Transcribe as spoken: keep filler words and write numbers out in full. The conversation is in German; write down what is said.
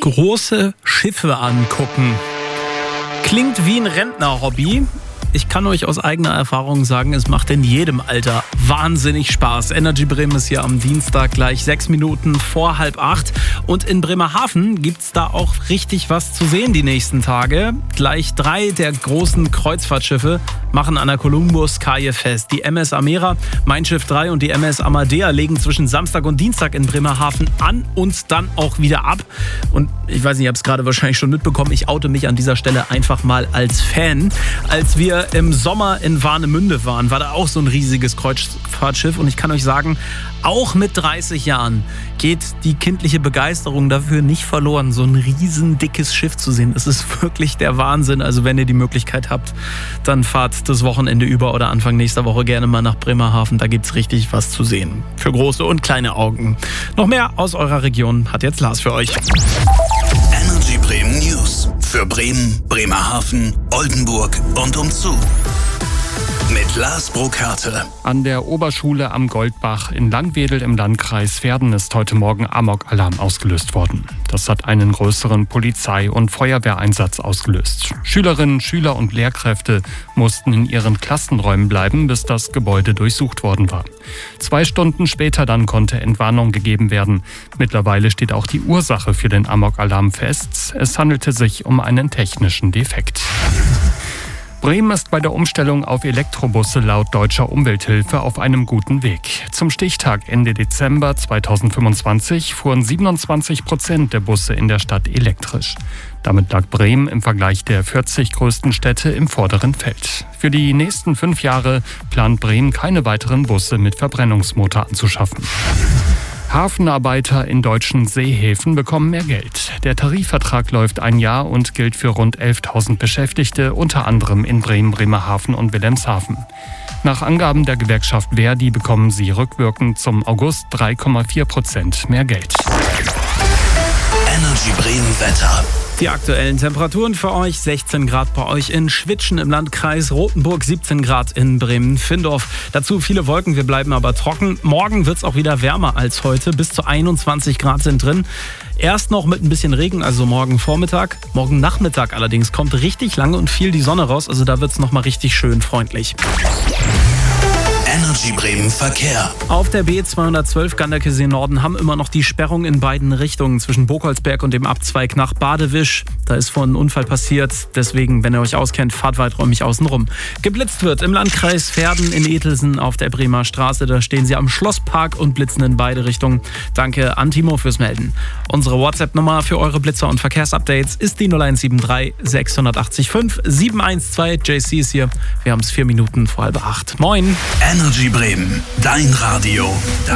Große Schiffe angucken. Klingt wie ein Rentnerhobby. Ich kann euch aus eigener Erfahrung sagen, es macht in jedem Alter wahnsinnig Spaß. Energy Bremen ist hier am Dienstag gleich sechs Minuten vor halb acht. Und in Bremerhaven gibt's da auch richtig was zu sehen die nächsten Tage. Gleich drei der großen Kreuzfahrtschiffe machen an der Kolumbus-Kaje fest. Die M S Amera, Mein Schiff drei und die M S Amadea legen zwischen Samstag und Dienstag in Bremerhaven an und dann auch wieder ab. Und ich weiß nicht, ihr habt es gerade wahrscheinlich schon mitbekommen, ich oute mich an dieser Stelle einfach mal als Fan. Als wir im Sommer in Warnemünde waren, war da auch so ein riesiges Kreuzfahrtschiff. Und ich kann euch sagen, auch mit dreißig Jahren geht die kindliche Begeisterung dafür nicht verloren, so ein riesen dickes Schiff zu sehen. Das ist wirklich der Wahnsinn. Also wenn ihr die Möglichkeit habt, dann fahrt das Wochenende über oder Anfang nächster Woche gerne mal nach Bremerhaven. Da gibt's richtig was zu sehen. Für große und kleine Augen. Noch mehr aus eurer Region hat jetzt Lars für euch. Energy Bremen News. Für Bremen, Bremerhaven, Oldenburg und umzu. Mit Lars Burkhardt. An der Oberschule am Goldbach in Landwedel im Landkreis Verden ist heute Morgen Amok-Alarm ausgelöst worden. Das hat einen größeren Polizei- und Feuerwehreinsatz ausgelöst. Schülerinnen, Schüler und Lehrkräfte mussten in ihren Klassenräumen bleiben, bis das Gebäude durchsucht worden war. Zwei Stunden später dann konnte Entwarnung gegeben werden. Mittlerweile steht auch die Ursache für den Amok-Alarm fest. Es handelte sich um einen technischen Defekt. Bremen ist bei der Umstellung auf Elektrobusse laut Deutscher Umwelthilfe auf einem guten Weg. Zum Stichtag Ende Dezember zweitausendfünfundzwanzig fuhren siebenundzwanzig Prozent der Busse in der Stadt elektrisch. Damit lag Bremen im Vergleich der vierzig größten Städte im vorderen Feld. Für die nächsten fünf Jahre plant Bremen keine weiteren Busse mit Verbrennungsmotor anzuschaffen. Hafenarbeiter in deutschen Seehäfen bekommen mehr Geld. Der Tarifvertrag läuft ein Jahr und gilt für rund elftausend Beschäftigte, unter anderem in Bremen, Bremerhaven und Wilhelmshaven. Nach Angaben der Gewerkschaft Verdi bekommen sie rückwirkend zum August drei Komma vier Prozent mehr Geld. Energy Bremen Wetter. Die aktuellen Temperaturen für euch: sechzehn Grad bei euch in Schwitschen im Landkreis Rothenburg, siebzehn Grad in Bremen-Findorf. Dazu viele Wolken, wir bleiben aber trocken. Morgen wird es auch wieder wärmer als heute, bis zu einundzwanzig Grad sind drin. Erst noch mit ein bisschen Regen, also morgen Vormittag. Morgen Nachmittag allerdings kommt richtig lange und viel die Sonne raus, also da wird es nochmal richtig schön freundlich. Energy Bremen Verkehr. Auf der B zweihundertzwölf Ganderkesee Norden haben immer noch die Sperrung in beiden Richtungen zwischen Burgholzberg und dem Abzweig nach Badewisch. Da ist vorhin ein Unfall passiert, deswegen, wenn ihr euch auskennt, fahrt weiträumig außen rum. Geblitzt wird im Landkreis Verden in Etelsen auf der Bremer Straße. Da stehen sie am Schlosspark und blitzen in beide Richtungen. Danke an Timo fürs Melden. Unsere WhatsApp-Nummer für eure Blitzer und Verkehrsupdates ist die null eins sieben drei sechs acht fünf sieben eins zwei. J C ist hier. Wir haben es vier Minuten vor halb acht. Moin. Energy Bremen, dein Radio.